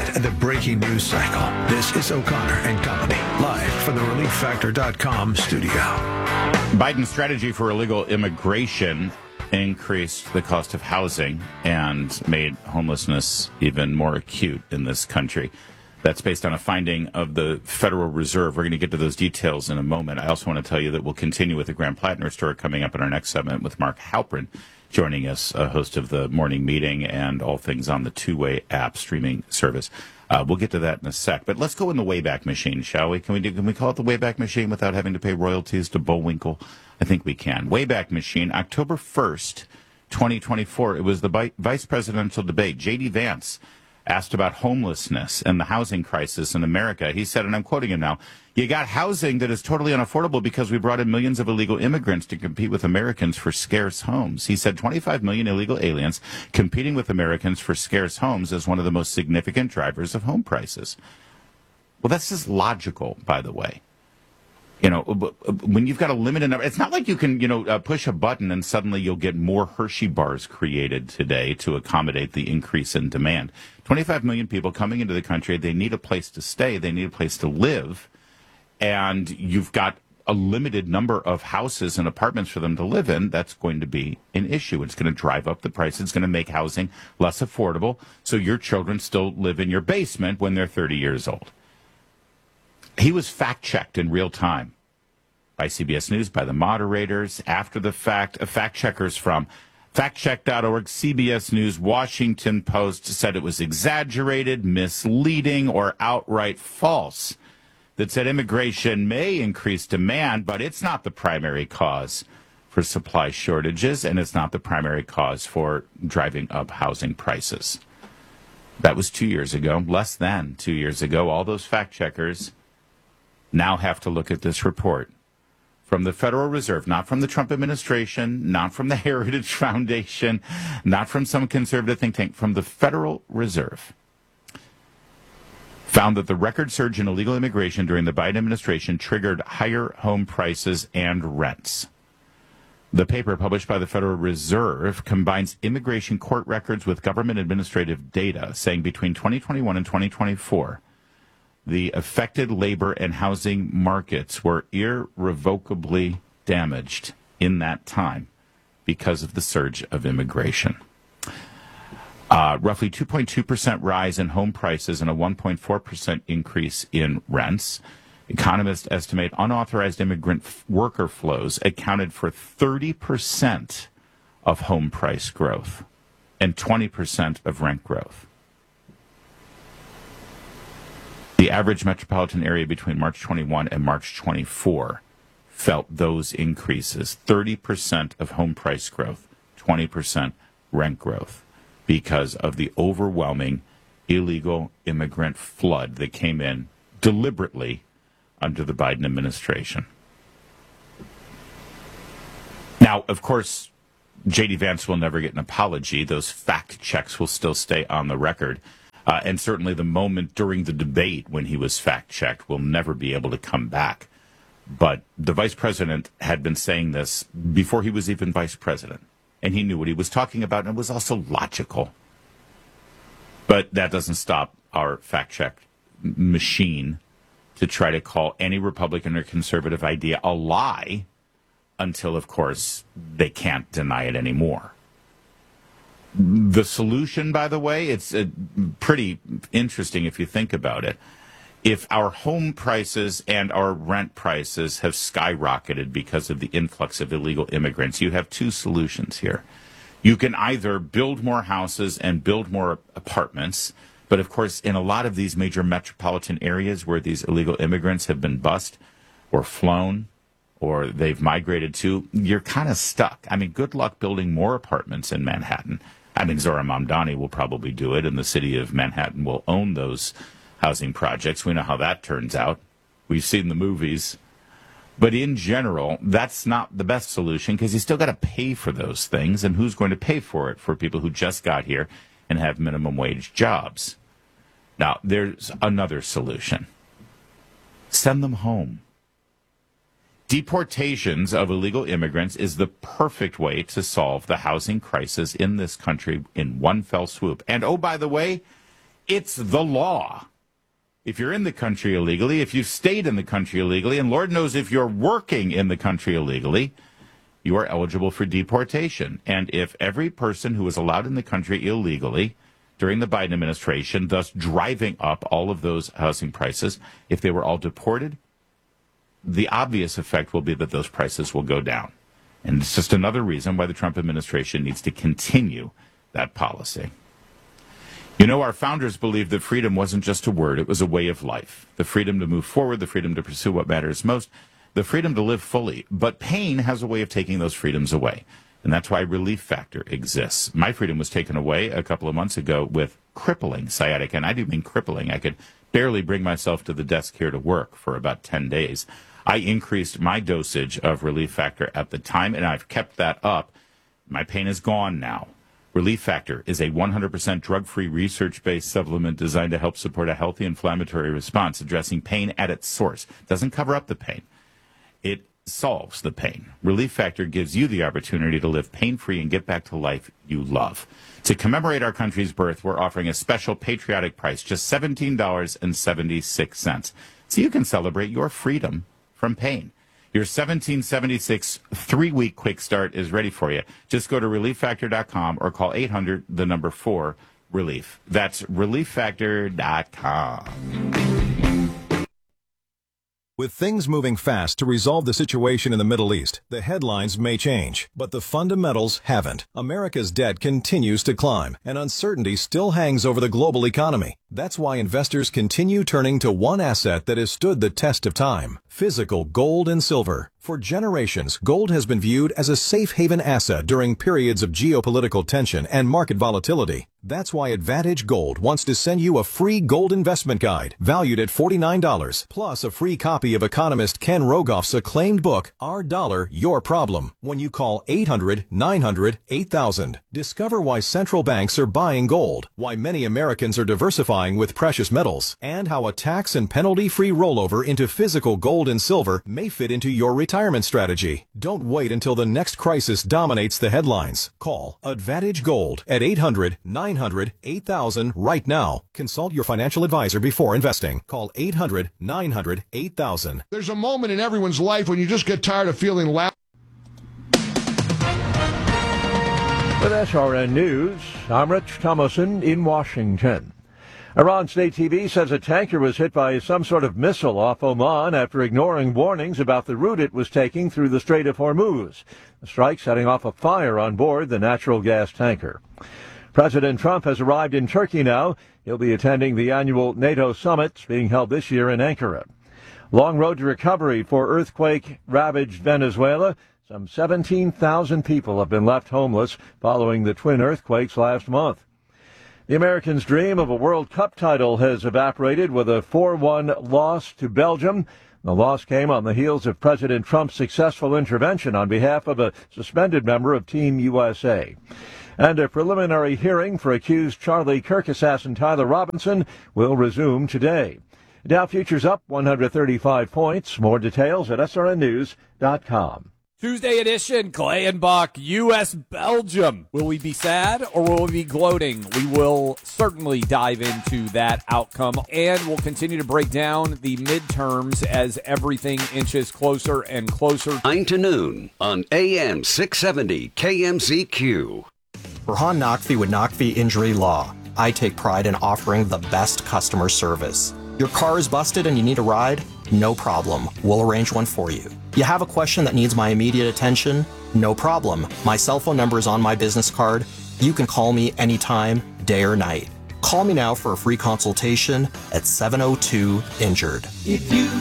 the breaking news cycle. This is O'Connor and Company, live from the ReliefFactor.com studio. Biden's strategy for illegal immigration increased the cost of housing and made homelessness even more acute in this country. That's based on a finding of the Federal Reserve. We're going to get to those details in a moment. I also want to tell you that we'll continue with the Graham Plattner story coming up in our next segment with Mark Halperin joining us, a host of the morning meeting and all things on the two-way app streaming service. We'll get to that in a sec. But let's go in the Wayback Machine, shall we? Can we call it the Wayback Machine without having to pay royalties to Bullwinkle? I think we can. Wayback Machine, October 1st, 2024. It was the vice presidential debate. J.D. Vance asked about homelessness and the housing crisis in America. He said, and I'm quoting him now, "You got housing that is totally unaffordable because we brought in millions of illegal immigrants to compete with Americans for scarce homes." He said 25 million illegal aliens competing with Americans for scarce homes is one of the most significant drivers of home prices. Well, that's just logical, by the way. You know, when you've got a limited number, it's not like you can, push a button and suddenly you'll get more Hershey bars created today to accommodate the increase in demand. 25 million people coming into the country, they need a place to stay, they need a place to live, and you've got a limited number of houses and apartments for them to live in. That's going to be an issue. It's going to drive up the price. It's going to make housing less affordable, so your children still live in your basement when they're 30 years old. He was fact-checked in real time by CBS News, by the moderators, after the fact. Fact-checkers from factcheck.org, CBS News, Washington Post said it was exaggerated, misleading, or outright false. That said immigration may increase demand, but it's not the primary cause for supply shortages, and it's not the primary cause for driving up housing prices. That was 2 years ago, less than 2 years ago. All those fact-checkers now have to look at this report from the Federal Reserve, not from the Trump administration, not from the Heritage Foundation, not from some conservative think tank, from the Federal Reserve. Found that the record surge in illegal immigration during the Biden administration triggered higher home prices and rents. The paper, published by the Federal Reserve, combines immigration court records with government administrative data, saying between 2021 and 2024, the affected labor and housing markets were irrevocably damaged in that time because of the surge of immigration. Roughly 2.2% rise in home prices and a 1.4% increase in rents. Economists estimate unauthorized immigrant worker flows accounted for 30% of home price growth and 20% of rent growth. The average metropolitan area between March 21 and March 24 felt those increases. 30% of home price growth, 20% rent growth, because of the overwhelming illegal immigrant flood that came in deliberately under the Biden administration. Now, of course, J.D. Vance will never get an apology. Those fact checks will still stay on the record. And certainly the moment during the debate when he was fact-checked will never be able to come back. But the vice president had been saying this before he was even vice president. And he knew what he was talking about, and it was also logical. But that doesn't stop our fact-check machine to try to call any Republican or conservative idea a lie until, of course, they can't deny it anymore. The solution, by the way, it's pretty interesting if you think about it. If our home prices and our rent prices have skyrocketed because of the influx of illegal immigrants, you have two solutions here. You can either build more houses and build more apartments, but of course, in a lot of these major metropolitan areas where these illegal immigrants have been bused or flown or they've migrated to, you're kind of stuck. I mean, good luck building more apartments in Manhattan. I mean, Zohran Mamdani will probably do it, and the city of Manhattan will own those housing projects. We know how that turns out. We've seen the movies. But in general, that's not the best solution because you still got to pay for those things, and who's going to pay for it for people who just got here and have minimum wage jobs? Now, there's another solution. Send them home. Deportations of illegal immigrants is the perfect way to solve the housing crisis in this country in one fell swoop. And, oh, by the way, It's the law. If you're in the country illegally, if you've stayed in the country illegally, and Lord knows if you're working in the country illegally, you are eligible for deportation. And if every person who was allowed in the country illegally during the Biden administration, thus driving up all of those housing prices, if they were all deported, the obvious effect will be that those prices will go down. And it's just another reason why the Trump administration needs to continue that policy. You know, our founders believed that freedom wasn't just a word, it was a way of life. The freedom to move forward, the freedom to pursue what matters most, the freedom to live fully. But pain has a way of taking those freedoms away. And that's why Relief Factor exists. My freedom was taken away a couple of months ago with crippling sciatica. And I do mean crippling. I could barely bring myself to the desk here to work for about 10 days. I increased my dosage of Relief Factor at the time, and I've kept that up. My pain is gone now. Relief Factor is a 100% drug-free, research-based supplement designed to help support a healthy inflammatory response, addressing pain at its source. It doesn't cover up the pain. It solves the pain. Relief Factor gives you the opportunity to live pain-free and get back to life you love. To commemorate our country's birth, we're offering a special patriotic price, just $17.76. So you can celebrate your freedom from pain. Your $17.76 3-week quick start is ready for you. Just go to ReliefFactor.com or call 800-4-RELIEF. That's ReliefFactor.com. With things moving fast to resolve the situation in the Middle East, the headlines may change, but the fundamentals haven't. America's debt continues to climb, and uncertainty still hangs over the global economy. That's why investors continue turning to one asset that has stood the test of time: physical gold and silver. For generations, gold has been viewed as a safe haven asset during periods of geopolitical tension and market volatility. That's why Advantage Gold wants to send you a free gold investment guide valued at $49, plus a free copy of economist Ken Rogoff's acclaimed book, Our Dollar, Your Problem, when you call 800-900-8000. Discover why central banks are buying gold, why many Americans are diversifying with precious metals, and how a tax and penalty-free rollover into physical gold and silver may fit into your retirement strategy. Don't wait until the next crisis dominates the headlines. Call Advantage Gold at 800-900-8000 right now. Consult your financial advisor before investing. Call 800-900-8000. There's a moment in everyone's life when you just get tired of feeling loud. With SRN News, I'm Rich Thomason in Washington. Iran State TV says a tanker was hit by some sort of missile off Oman after ignoring warnings about the route it was taking through the Strait of Hormuz. The strike setting off a fire on board the natural gas tanker. President Trump has arrived in Turkey now. He'll be attending the annual NATO summit being held this year in Ankara. Long road to recovery for earthquake-ravaged Venezuela. Some 17,000 people have been left homeless following the twin earthquakes last month. The Americans' dream of a World Cup title has evaporated with a 4-1 loss to Belgium. The loss came on the heels of President Trump's successful intervention on behalf of a suspended member of Team USA. And a preliminary hearing for accused Charlie Kirk assassin Tyler Robinson will resume today. Dow futures up 135 points. More details at srnnews.com. Tuesday edition, Clay and Buck, U.S.-Belgium. Will we be sad or will we be gloating? We will certainly dive into that outcome, and we'll continue to break down the midterms as everything inches closer and closer. 9 to noon on AM 670 KMZQ. Burhan Naqvi with Naqvi Injury Law. I take pride in offering the best customer service. Your car is busted and you need a ride? No problem. We'll arrange one for you. You have a question that needs my immediate attention? No problem. My cell phone number is on my business card. You can call me anytime, day or night. Call me now for a free consultation at 702-INJURED.